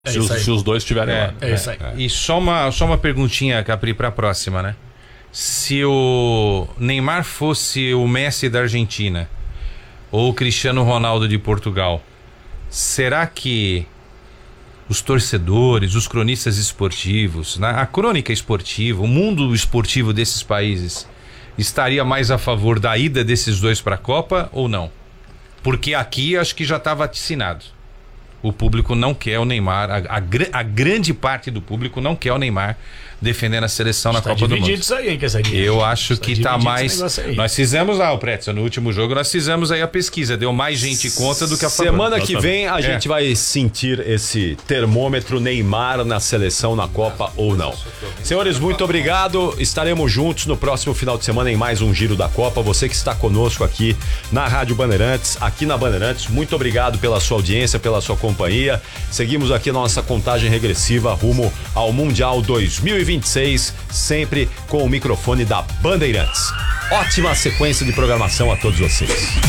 Se os dois estiverem lá. É isso aí. E só uma perguntinha, Capri, pra próxima, né? Se o Neymar fosse o Messi da Argentina ou o Cristiano Ronaldo de Portugal, será que os torcedores, os cronistas esportivos, a crônica esportiva, o mundo esportivo desses países estaria mais a favor da ida desses dois para a Copa ou não? Porque aqui acho que já está vaticinado. O público não quer o Neymar, a grande parte do público não quer o Neymar defendendo a seleção na Copa do Mundo. Isso aí, hein, eu acho que tá mais... Nós fizemos lá, o Pretzel, no último jogo, nós fizemos aí a pesquisa. Deu mais gente contra do que a favor. Semana que vem a gente vai sentir esse termômetro Neymar na seleção, na Copa ou não. Senhores, muito obrigado. Estaremos juntos no próximo final de semana em mais um Giro da Copa. Você que está conosco aqui na Rádio Bandeirantes, aqui na Bandeirantes, muito obrigado pela sua audiência, pela sua companhia. Seguimos aqui nossa contagem regressiva rumo ao Mundial 2026, sempre com o microfone da Bandeirantes. Ótima sequência de programação a todos vocês.